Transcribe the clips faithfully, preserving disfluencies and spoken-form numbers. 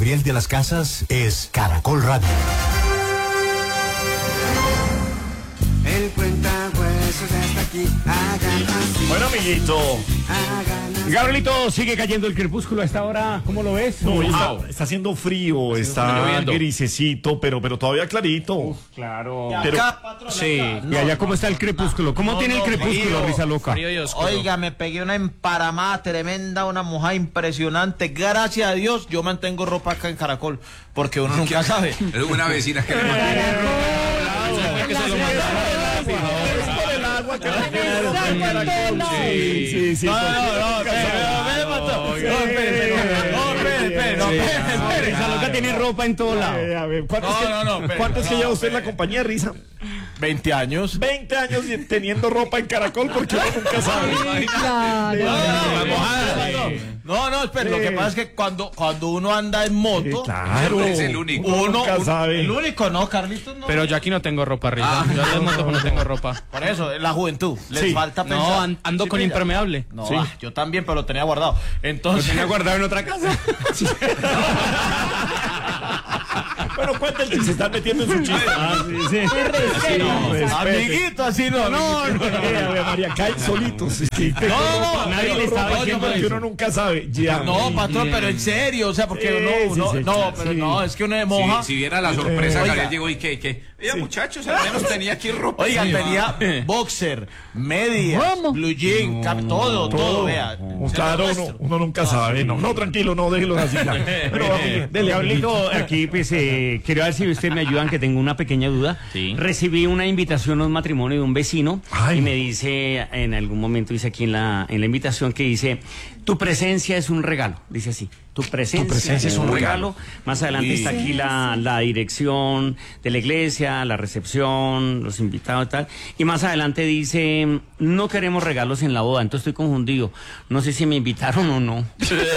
Gabriel de las Casas es Caracol Radio. El cuentahuesos está aquí, hagan así. Bueno, amiguito. Hagan así. Gabrielito, sigue cayendo el crepúsculo a esta hora. ¿Cómo lo ves? No, Wow. está, está haciendo frío, está lloviendo. grisecito, pero, pero todavía clarito. Uf, claro. Pero, Sí. ¿Y allá cómo está el crepúsculo? ¿Cómo No, tiene el no, crepúsculo, frío. Risa Loca? Oiga, me pegué una emparamada tremenda, una mojada impresionante. Gracias a Dios, yo mantengo ropa acá en Caracol, porque uno nunca sabe. Es una vecina que me sí, sí, sí. No, no, no, me mató. No, espere, no, espere, espere, no, espere, espere. Risa Loca tiene ropa en todo lado. Eh, a ver, ¿cuánto es No, que, no, no, espere. ¿cuánto es que lleva usted en la compañía, Risa? veinte años. veinte años y teniendo ropa en Caracol porque uno nunca sabe. No, no, espere, lo que pasa es que cuando, cuando uno anda en moto, Claro. Es el único. uno, nunca uno- sabe. el único, no, Carlitos, no. Pero yo aquí no tengo ropa, Risa. yo les monto, pero no tengo ropa. Por eso, es la juventud, les Sí. falta pensar. No, an- ando Sí, con pilla. impermeable. No, Sí. ah, yo también, pero lo tenía guardado. Entonces, ¿Lo tenía guardado en otra casa? Bueno, cuéntense, se están metiendo en su chiste. Ah, sí, sí. no, respete. amiguito, así no, no, no. Eh, a ver, María, caen solitos. Sí, No, no, no, nadie le estaba no, diciendo no, que eso. uno nunca sabe. Ya. No, patrón, pero en serio, o sea, porque Sí, uno, sí, uno- sí, no, sí. pero no, es que uno de moja. Si, si viera la sorpresa, Oiga. Gabriel llegó y que, que, oiga, muchachos, al menos tenía aquí ropa. Oiga, Sí, tenía boxer, medias, blue jean, cap, todo, todo, vea. Oh, claro, uno, uno nunca sabe. No, no, tranquilo, no, déjelo así. Ya. Pero, vamos, dele, Gabrielito, aquí pues eh, quiero ver si usted me ayudan, que tengo una pequeña duda. Sí. Recibí una invitación a un matrimonio de un vecino. Ay. Y me dice, en algún momento dice aquí en la, en la invitación que dice, tu presencia es un regalo, dice así. Tu presencia, presencia es un regalo. Más adelante Uy. está aquí la, la dirección de la iglesia, la recepción, los invitados y tal. Y más adelante dice, no queremos regalos en la boda. Entonces estoy confundido. No sé si me invitaron o no.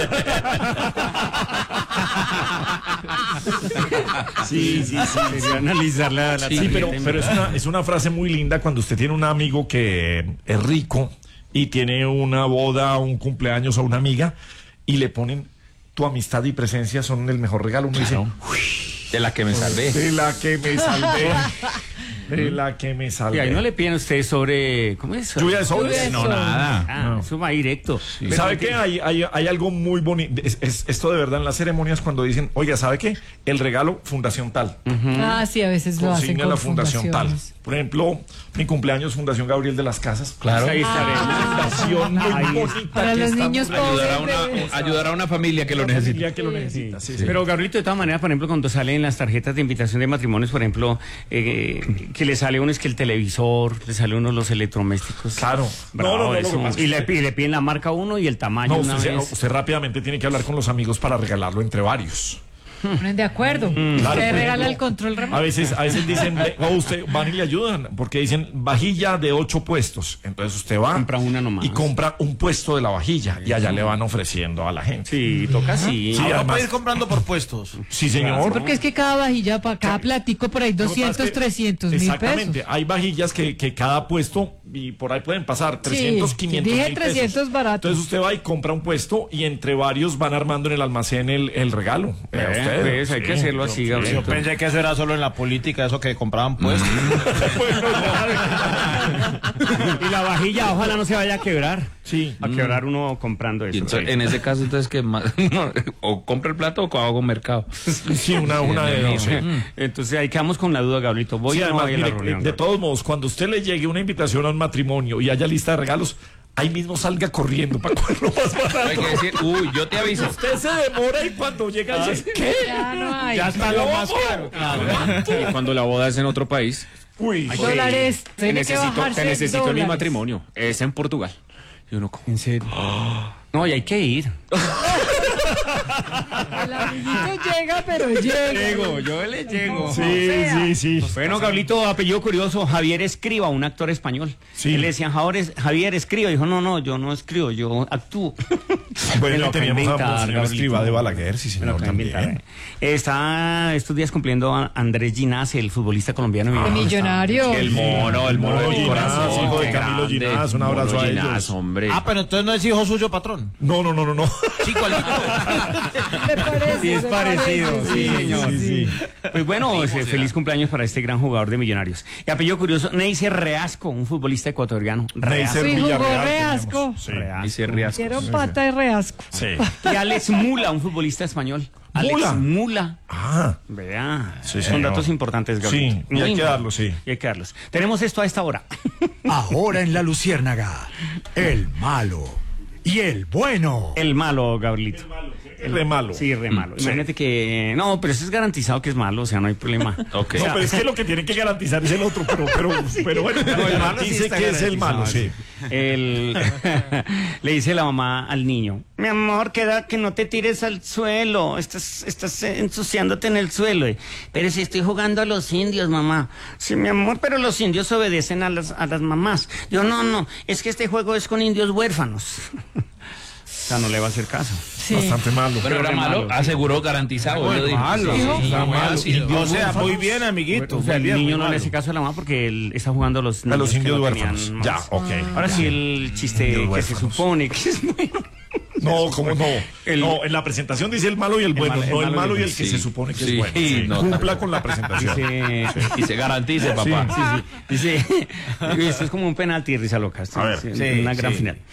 Sí, sí, sí. Quería analizar la, la Sí, tarjeta pero, y me- pero es, una, es una frase muy linda cuando usted tiene un amigo que es rico y tiene una boda, un cumpleaños a una amiga y le ponen tu amistad y presencia son el mejor regalo. Uno dice, De la que me salvé. de la que me salvé. De la que me Y salvé. ahí no le piden a usted sobre... ¿Cómo es? Lluvia de sobres. No, nada. Ah, No. eso va directo. ¿Sabe qué? Hay, hay, hay algo muy bonito. Es, es- esto de verdad en las ceremonias cuando dicen, oiga, ¿sabe qué? El regalo Fundación Tal. Ah, sí, a veces lo hacen Consigna con la Fundación Tal. fundaciones. Por ejemplo, mi cumpleaños, Fundación Gabriel de las Casas. Claro. Ahí estaré. Una fundación muy Ahí es. bonita. Para que los está niños muy- pobres. Ayudar a una, ayudar a una familia que lo Una necesita. familia que lo necesita. Sí, sí. Pero Gabrielito, de todas maneras, por ejemplo, cuando salen las tarjetas de invitación de matrimonios, por ejemplo, eh, que le sale uno es que el televisor, le sale uno los electrodomésticos. Claro. Bravo, No, no, no, lo eso. que pasa es Y que le, usted- pi- le piden la marca a uno y el tamaño No, una usted, se- vez. usted rápidamente tiene que hablar con los amigos para regalarlo entre varios. Ponen de acuerdo. Claro, Usted por regala ejemplo, el control A remoto. veces, a veces dicen, ve, o usted van y le ayudan, porque dicen vajilla de ocho puestos. Entonces usted va Compra una nomás. y compra un puesto de la vajilla y allá le van ofreciendo a la gente. Sí, toca así. Sí, Ahora además- puede ir comprando por puestos. Sí, señor. Porque es que cada vajilla, para cada platico, por ahí Lo que pasa es doscientos, que- trescientos mil Exactamente. pesos. Hay vajillas que, que cada puesto, y por ahí pueden pasar trescientos, quinientos dije mil pesos. trescientos barato. Entonces usted va y compra un puesto y entre varios van armando en el almacén el, el regalo. Vea Eh, usted. pues, hay Sí, que hacerlo así, yo- Gabriel. Yo pensé que eso era solo en la política, eso que compraban puestos. Y la vajilla, ojalá no se vaya a quebrar. Sí. A quebrar uno comprando eso. Y entonces, sí. en ese caso, entonces, que o compra el plato o hago mercado. Sí, una, una de dos. sí. Entonces ahí quedamos con la duda, Gabrielito. ¿Voy Sí, o no además, voy a la mire, reunión? de todos modos, cuando usted le llegue una invitación a un matrimonio y haya lista de regalos, ahí mismo salga corriendo para cogerlo más Hay barato. que decir, uy, yo te aviso. Usted se demora y cuando llega dice, ¿qué? Ya no hay. Ya está lo más caro. Y cuando la boda es en otro país, Uy, Dólares. te Tiene que necesito, bajarse te necesito en mi dólares. matrimonio. Es en Portugal. Y uno, ¿en serio? No, y hay que ir. El amiguito llega, pero llega. Llego, yo le llego. sí, sí, sí. Bueno, Gabrielito, apellido curioso, Javier Escriba, un actor español. Sí. Y le decían, Javier, Javier Escriba. Dijo, no, no, yo no escribo, yo actúo. Me Bueno, lo y teníamos acabo de a inventar, Monseñor Gabrielito. Escriba de Balaguer, sí, Me lo señor, acabo de inventar. también. Está estos días cumpliendo a Andrés Ginás, el futbolista colombiano. De millonario. El mono, el mono de mi Ginás, corazón. hijo de qué Camilo grande. Ginás, un abrazo Mono a Ginás, ellos. hombre. Ah, pero entonces no es hijo suyo, patrón. No, no, no, no, no. Chico, Me parece Sí, es se parecido, parece, sí, sí, señor. sí, sí. Pues bueno, eh, feliz cumpleaños para este gran jugador de Millonarios. Y apellido curioso, Neisser Reasco, un futbolista ecuatoriano. Neisser Sí, jugó Villarreal Reasco. tenemos. Sí. Reasco. Dice Riasco. Quiero pata y reasco. Sí. Y Alex Mula, un futbolista español. Alex Mula. Mula. Ah, Vea, Sí, son señor. datos importantes, Sí, Gabriel. y hay Muy que importantes. darlos, sí. Y hay que darlos. Tenemos esto a esta hora. Ahora en La Luciérnaga, el malo y el bueno. El malo, Gabrielito. el re malo. Sí, re malo. Imagínate que... No, pero eso es garantizado que es malo, o sea, no hay problema. Ok. No, pero es que lo que tienen que garantizar es el otro, pero, pero, pero bueno, No, el malo sí dice está que es el malo, sí. El- le dice la mamá al niño, mi amor, queda que no te tires al suelo, estás, estás eh, ensuciándote en el suelo. Eh, Pero si estoy jugando a los indios, mamá. Sí, mi amor, pero los indios obedecen a las, a las mamás. Yo, no, no, es que este juego es con indios huérfanos. O sea, no le va a hacer caso. Sí. Bastante malo. Pero era re malo, malo, aseguró, garantizado. yo digo. malo. Sí, Dijo, sí, está muy malo. ácido. O sea, muy bien, amiguito. O sea, el muy bien, niño muy no le malo. hace caso a la mamá porque él está jugando a los A los que indios no huérfanos. tenían Ya, mamás. ok. Ahora sí, el chiste Indios que se huérfanos. supone que es bueno. No, ¿cómo no? El- No, en la presentación dice el malo y el bueno, malo- el no el malo malo y y el- el que sí. se supone que Sí, es bueno. Sí, no, Cumpla tal- con la presentación. Dice, Y se garantice, papá. sí, sí. Dice, esto es como un penalti, risa loca. Esto A ver. es Sí, una gran sí. final.